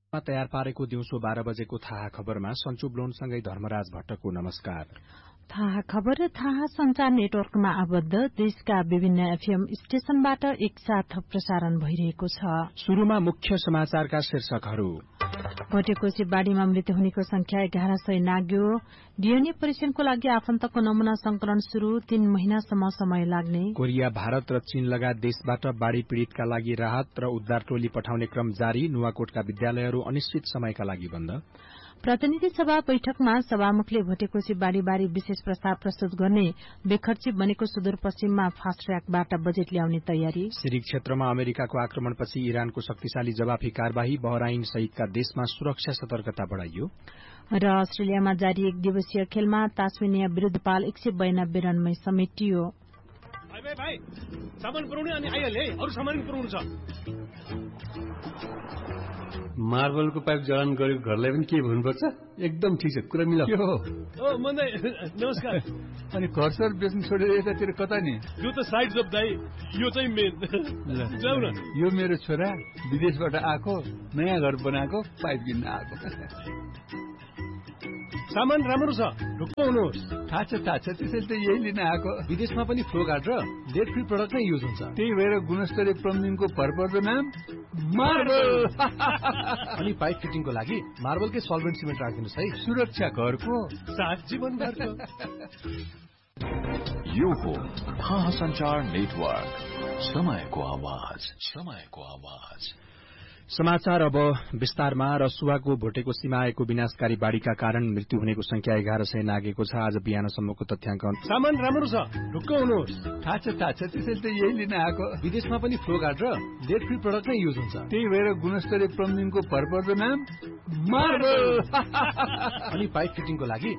तयार पारेको दिउँसो 12 बजेको थाहा खबरमा सञ्चु ब्लोनसँगै धर्मराज भट्टको नमस्कार। थाहा खबर थाहा संचार नेटवर्कमा आबद्ध देशका विभिन्न एफएम स्टेशनबाट एकसाथ प्रसारण भइरहेको छ। शुरूमा मुख्य समाचारका शीर्षकहरू। भटेकोसी बाढ़ीमा मृत्यु हुनेको संख्या 1100 नाग्यो। डीएनए परीक्षणको लागि आफन्तको नमूना संकलन शुरू, 3 महिनासम्म समय लाग्ने। कोरिया, भारत र चीन लगायत देशबाट बाढ़ी पीड़ितका लागि राहत र उद्धार टोली पठाउने क्रम जारी। नुवाकोटका विद्यालयहरू अनिश्चित समयका लागि बन्द। प्रतिनिधि सभा बैठकमा सभामुखले भटेकोसी बाढ़ी विशेष प्रस्ताव प्रस्तुत गर्ने। बेखर्ची बनेको सुदूरपश्चिममा फास्ट ट्र्याकबाट बजेट ल्याउने तयारी। सिरिक क्षेत्रमा अमेरिकाको आक्रमणपछि इरानको शक्तिशाली जवाफी कार्यवाही। बहराइन सहितका देशमा सुरक्षा सतर्कता बढ़ाइयो। र अस्ट्रेलियामा जारी 1 दिवसीय खेलमा तास्मेनिया विरूद्ध पाल 192 रनमै समेटियो। भाइ सामान पुर्याउने अनि आइहाल्यो है, अरु सामान पुर्याउनु छ। मार्बलको पाइप जडान गरेको घरलाई पनि के भन्नुपर्छ? एकदम ठिक छ, कुरा मिलाऊ। ओ मन्दै नमस्कार। अनि घर सर बेच्नु छोडेर यतातिर कता नि? यो त साइड जब दाइ, यो चाहिँ मेन। जाऊ न। यो मेरो छोरा विदेशबाट आएको, नयाँ घर बनाएको, पाइप किन्न आएको। सामान राम्रो छ, ढुक्क हुनुहोस्। थाहा छ त्यसैले त यही लिन आएको। विदेशमा पनि फ्लो गार्ड र लेड फ्री प्रडक्ट नै युज हुन्छ। त्यही भएर गुणस्तरीय प्लम्बिङको भरपर्दो नाम मार्बल। अनि पाइप फिटिङको लागि मार्बलकै सल्भेन्ट सिमेन्ट राखिदिनुहोस् है। सुरक्षा घरको साथ जीवनभरको। यो हो थाहा संचार नेटवर्क, समयको आवाज। समाचार अब विस्तारमा। रसुवाको भोटेकोसीमा आएको विनाशकारी बाढ़ीका कारण मृत्यु हुनेको संख्या 1100 नागेको छ। आज बिहानसम्मको तथ्याङ्क। सामान राम्रो छ, ढुक्क हुनुहोस्। थाहा छ त्यसैले त यही लिन आएको। विदेशमा पनि फ्लो गार्ड र लेड फ्री प्रडक्ट नै युज हुन्छ। त्यही भएर गुणस्तरीय प्लम्बिङको भरपर्दो नाम मार्बल। अनि पाइप फिटिङको लागि